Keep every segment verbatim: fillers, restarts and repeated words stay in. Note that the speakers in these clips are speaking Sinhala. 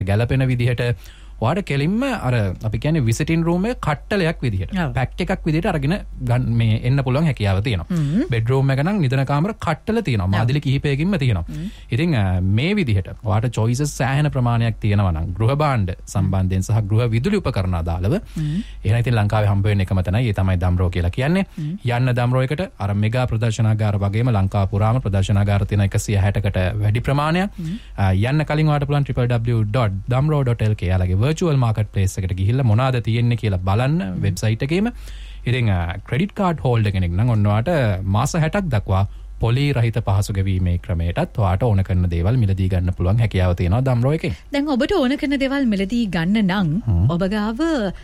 ගැලපෙන විදිහට ඔයාට කෙලින්ම අර අපි කියන්නේ විසිටින් රූම් එකේ කට්ටලයක් විදිහට පැක් එකක් විදිහට අරගෙන මේ එන්න පුළුවන් හැකියාව තියෙනවා. බෙඩ්රූම් එක නම් නිදන කාමර කට්ටල තියෙනවා. මාදිලි කිහිපයකින්ම තියෙනවා. ඉතින් මේ විදිහට ඔයාට choices සෑහෙන ප්‍රමාණයක් තියෙනවා නම් ගෘහ භාණ්ඩ සම්බන්ධයෙන් සහ ගෘහ විදුලි උපකරණ අදාළව එහෙනම් ඉතින් ලංකාවේ හම්බ වෙන එකම තමයි ඒ තමයි දම්රෝ කියලා කියන්නේ. යන්න දම්රෝ එකට අර මෙගා ප්‍රදර්ශනාගාර වගේම ලංකාව පුරාම ප්‍රදර්ශනාගාර තියෙන එකසිය හැටකට වැඩි ප්‍රමාණයක්. යන්න කලින් ඔයාට පුළුවන් double-u double-u double-u dot damro dot l k යාලගේ virtual market place එකට ගිහිල්ලා මොනවාද තියෙන්නේ කියලා බලන්න වෙබ්සයිට් එකේම. ඉතින් ක්‍රෙඩිට් කාඩ් හෝල්ඩර් කෙනෙක් නම් ඔන්න ඔයාට මාස හැටක් දක්වා පොලි රහිත පහසු ගෙවීමේ ක්‍රමයටත් ඔයාට ඕන කරන දේවල් මිලදී ගන්න පුළුවන් හැකියාව තියෙනවා දම්රෝ එකේ. දැන් ඔබට ඕන කරන දේවල් මිලදී ගන්න නම් ඔබ ගාව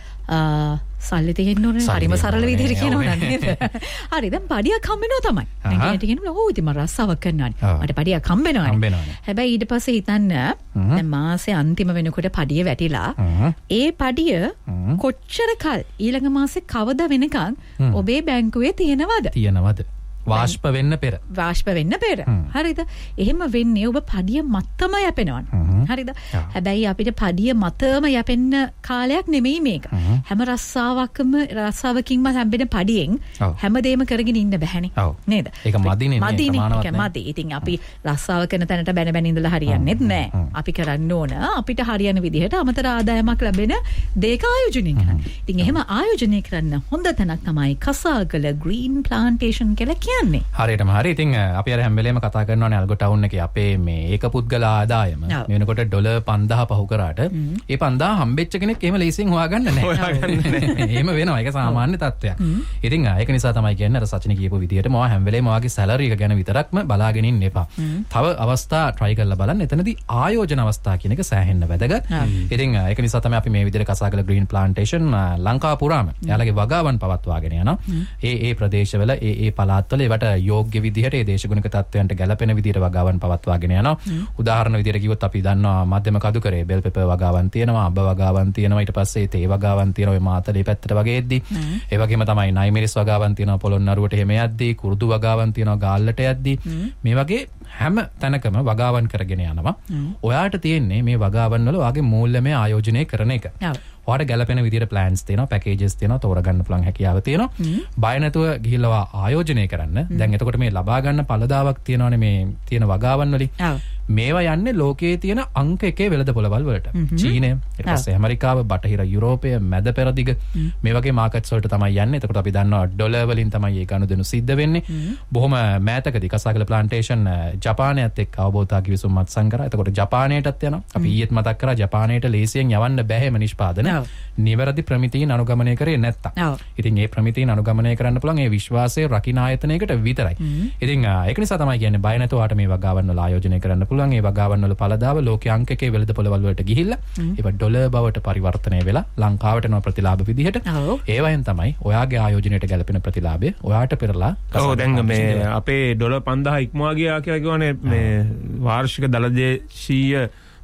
සල්ලි තියෙන්න ඕනේ. හරිම සරල විදිහට කියනවා නේද? හරි දැන් පඩියක් හම්බ වෙනවා තමයි. දැන් කෙනෙක්ට කියනවා ඔව් ඉතින් මම රස්සාවක් කරනවානේ. මට පඩියක් හම්බ වෙනවානේ. හැබැයි ඊට පස්සේ හිතන්න දැන් මාසේ අන්තිම වෙනකොට පඩිය වැටිලා ඒ පඩිය කොච්චර කල් ඊළඟ මාසේ කවද වෙනකන් ඔබේ බැංකුවේ තියෙනවද? තියෙනවද? වාෂ්ප වෙන්න පෙර. වාෂ්ප වෙන්න පෙර. හරිද? එහෙම වෙන්නේ ඔබ පඩිය මතම යැපෙනවා. හරිද? හැබැයි අපිට පඩිය මතම යැපෙන්න කාලයක් නෙමෙයි මේක. හැම රස්සාවකම රස්සාවකින්ම හම්බෙන පඩියෙන් හැමදේම කරගෙන ඉන්න බැහැනේ. නේද? ඒක මදිනේ නේ ප්‍රමාණවත් නෑ. මදි. ඉතින් අපි රස්සාව කරන තැනට බැන බැන ඉඳලා හරියන්නේත් නෑ. අපි කරන්න ඕන අපිට හරියන විදිහට අමතර ආදායමක් ලැබෙන දේක ආයෝජනය කරන්න. ඉතින් එහෙම ආයෝජනය කරන්න හොඳ තැනක් තමයි කසාගල ග්‍රීන් ප්ලාන්ටේෂන් කියලා කියන්නේ. හරියටම හරි. ඉතින් අපි අර හැම වෙලේම කතා කරනවානේ අල්ගෝ ටවුන් එකේ අපේ මේ ඒක පුද්ගල ආදායම මේ වෙනකොට ඩොලර් පන්දාහ පහු කරාට ඒ පන්දාහ හම්බෙච්ච කෙනෙක් එහෙම ලේසියෙන් හොයාගන්න නැහැ. හොයාගන්න නැහැ. එහෙම වෙනවා. ඒක සාමාන්‍ය තත්ත්වයක්. ඉතින් ඒක නිසා තමයි කියන්නේ අර සචින කියපු විදිහට මොවා හැම වෙලේම ඔයාගේ සැලරි එක ගැන විතරක්ම බලාගෙන ඉන්න එපා. තව අවස්ථා try කරලා බලන්න. එතනදී ආයෝජන අවස්ථා කියන එක සෑහෙන්න වැදගත්. ඉතින් ඒක නිසා තමයි අපි මේ විදිහට කසාගල ග්‍රීන් ප්ලාන්ටේෂන් ලංකාව පුරාම එයාලගේ වගාවන් පවත්වාගෙන යනවා. ඒ ඒ ප්‍රදේශවල ඒ ඒ පළාත්වල ඒවට යෝග්‍ය විදිහට ඒ දේශගුණික තත්ත්වයන්ට ගැලපෙන විදිහට වගාවන් පවත්වාගෙන යනවා. උදාහරණ විදිහට කිව්වොත් අපි දන්නවා මධ්‍යම කඳුකරේ බෙල් පෙපර් වගාවන් තියෙනවා, අබ වගාවන් තියෙනවා, ඊට පස්සේ තේ වගාවන් තියෙනවා ඔය මාතලේ පැත්තට වගේ එද්දි. ඒ වගේම තමයි නයිමිරිස් වගාවන් තියෙනවා පොළොන්නරුවට එහෙම යද්දි, කුරුදු වගාවන් තියෙනවා ගාල්ලට යද්දි. මේ වගේ හැම තැනකම වගාවන් කරගෙන යනවා. ඔයාට තියෙන්නේ මේ වගාවන් වල ඔයාගේ මූල්‍යමය ආයෝජනය කරන එක. ඔයාට ගැලපෙන විදිහට ප්ලෑන්ස් තියෙනවා, පැකේජස් තියෙනවා, තෝරගන්න පුළුවන් හැකියාව තියෙනවා. බය නැතුව ගිහිල්ලා ආයෝජනය කරන්න. දැන් එතකොට මේ ලබා ගන්න පළදාවක් තියෙනවානේ මේ තියෙන වගාවන් වලින්. මේවා යන්නේ ලෝකයේ තියෙන අංක එකේ වෙළඳපොළවල් වලට. චීනය, ඊට පස්සේ ඇමරිකාව, බටහිර යුරෝපය, මැද පෙරදිග මේ වගේ මාකට්ස් වලට තමයි යන්නේ. එතකොට අපි දන්නවා ඩොලර් වලින් තමයි ඒ ගනුදෙනු සිද්ධ වෙන්නේ. බොහොම මෑතකදී කසාගල ප්ලාන්ටේෂන් ජපානයත් එක්ක අවබෝධතා කිවිසුම් අත්සන් කරා. එතකොට ජපානයටත් යනවා. අපි ඊයේත් මතක් කරා ජපානයට ලේසියෙන් යවන්න බැහැම නිෂ්පාදන. නිවැරදි ප්‍රමිතීන් අනුගමනය කරේ නැත්තම්. ඉතින් ඒ ප්‍රමිතීන් අනුගමනය කරන්න පුළුවන් ඒ විශ්වාසයේ රකින්න ආයතනයකට විතරයි. ඉතින් ඒක නිසා තමයි කියන්නේ බය නැතුව ආට මේ වගාවන් වල ආයෝජනය කරන්න පුළුවන්. ඒ වගාවන් වල පළදාව ලෝකයේ අංක එකේ වෙළඳපොළවල් වලට ගිහිල්ලා ඒව ඩොලර් බවට පරිවර්තනය වෙලා ලංකාවට එන ප්‍රතිලාභ විදිහට ඒ වයින් තමයි ඔයාගේ ආයෝජනයට ගැලපෙන ප්‍රතිලාභය ඔයාට පෙරලා. ඔව් දැන් මේ අපේ ඩොලර් පන්දාහ ඉක්මවා ගියා කියලා කියවනේ මේ වාර්ෂික දලදේශීය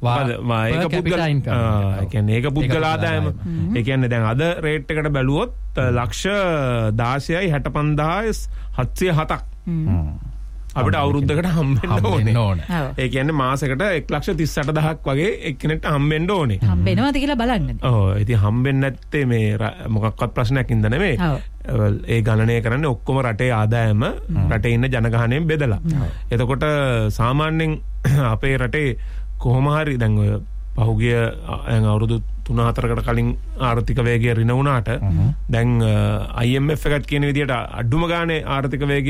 ඒක පුද්ගල ඒ කියන්නේ ඒක පුද්ගල ආදායම. ඒ කියන්නේ දැන් අද රේට් එකට බැලුවොත් ලක්ෂ දාසයයි හැට පන්දාහයි හත්සිය හතක් අපිට අවුරුද්දකට හම්බෙන්න ඕනේ. ඒ කියන්නේ මාසෙකට එක ලක්ෂ තිස් අට දහසක් වගේ එක්කෙනෙක්ට හම්බෙන්න ඕනේ. හම්බෙනවද කියලා බලන්න. ඔව් ඉතින් හම්බෙන්නේ නැත්තේ මේ මොකක්වත් ප්‍රශ්නයක් ඉඳ නෙමෙයි. ඒ ගණනය කරන්නේ ඔක්කොම රටේ ආදායම රටේ ඉන්න ජනගහනයෙන් බෙදලා. එතකොට සාමාන්‍යයෙන් අපේ රටේ කොහොම හරි දැන් ඔය පහුගිය අවුරුදු තුන හතරකට කලින් ආර්ථික වේගය රින වුණාට දැන් I M F එකත් කියන විදිහට අඩුම ගානේ ආර්ථික වේගය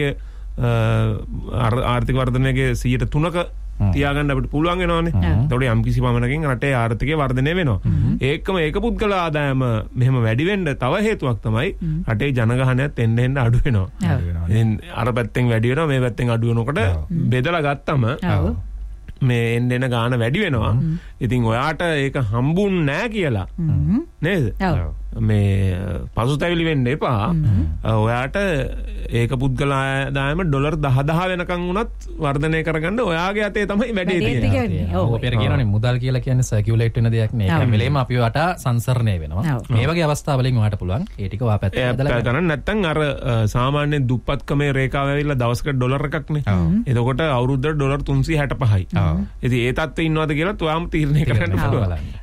ආර්ථික වර්ධනයේ සියයට තුනක තියාගන්න අපිට පුළුවන් වෙනවානේ. ඒතකොට යම් කිසි පමණකින් රටේ ආර්ථිකය වර්ධනය වෙනවා. ඒකම ඒක පුද්ගල ආදායම මෙහෙම වැඩි වෙන්න තව හේතුවක් තමයි රටේ ජනගහනයත් එන්න එන්න අඩු වෙනවා. ඉතින් අර පැත්තෙන් වැඩි වෙනවා මේ පැත්තෙන් අඩු වෙනකොට බෙදලා ගත්තම මේ එන්න එන ගාන වැඩි වෙනවා. ඉතින් ඔයාට ඒක හම්බුන්නේ නැහැ කියලා නේද? මේ පසුතැවිලි වෙන්න එපා. ඔයාට ඒක පුද්ගල ආදායම ඩොලර් දහදහ වෙනකන් වුණත් වර්ධනය කරගන්න ඔයාගේ අතේ තමයි වැඩේ තියෙන්නේ. ඔව් අපිට කියනවනේ මුදල් කියලා කියන්නේ සර්කියුලේට් වෙන දෙයක් නේ. ඒක මෙලෙම අපි වට සංසරණය වෙනවා. මේ වගේ අවස්ථාවලින් ඔයාට පුළුවන් ඒ ටික ඔයා පැත්තට බදලා ගන්න. නැත්නම් අර සාමාන්‍ය දුප්පත්කමේ රේඛාව ඇවිල්ලා දවසකට ඩොලර් එකක්නේ. එතකොට අවුරුද්දට ඩොලර් තුන්සිය හැටපහයි. ඉතින් ඒ තත්ත්වෙ ඉන්නවද කියලා ඔයාම තීරණය කරන්න පුළුවන්.